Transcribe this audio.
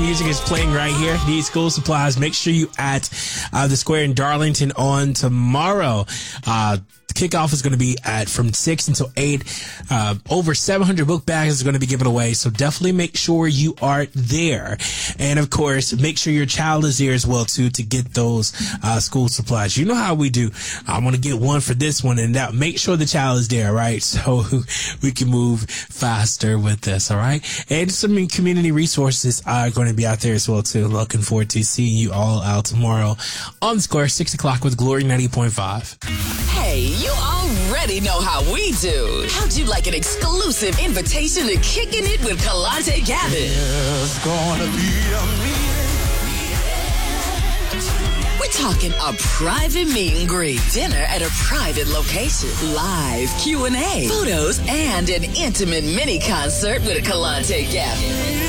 music is playing right here. Need school supplies. Make sure you at the Square in Darlington on tomorrow. Kickoff is going to be from 6 until 8. Over 700 book bags is going to be given away. So definitely make sure you are there. And of course, make sure your child is there as well, too, to get those school supplies. You know how we do. I want to get one for this one and that. Make sure the child is there, right? So we can move faster with this, all right? And some community resources are going to be out there as well, too. Looking forward to seeing you all out tomorrow on the Square, 6 o'clock with Glory 90.5. Hey, you already know how we do. How'd you like an exclusive invitation to Kicking It with Kalante Gavin? It's gonna be a meeting. We're talking a private meet and greet, dinner at a private location, live Q&A, photos, and an intimate mini concert with Kalante Gavin.